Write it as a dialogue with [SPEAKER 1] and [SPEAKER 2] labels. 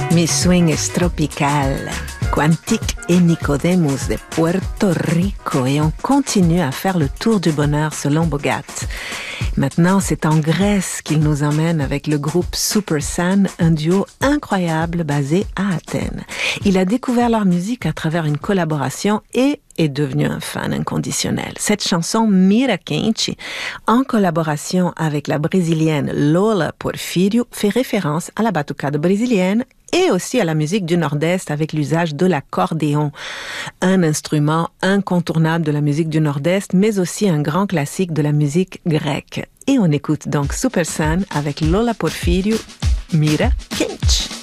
[SPEAKER 1] Mi swing es tropical. Quantic et Nicodemus de Puerto Rico et on continue à faire le tour du bonheur selon Bogat. Maintenant, c'est en Grèce qu'il nous emmène avec le groupe Super San, un duo incroyable basé à Athènes. Il a découvert leur musique à travers une collaboration et est devenu un fan inconditionnel. Cette chanson Mira Quente, en collaboration avec la brésilienne Lola Porfírio, fait référence à la batucada brésilienne et aussi à la musique du Nord-Est avec l'usage de l'accordéon, un instrument incontournable de la musique du Nord-Est, mais aussi un grand classique de la musique grecque. Et on écoute donc Super San avec Lola Porfírio, Mira Quente.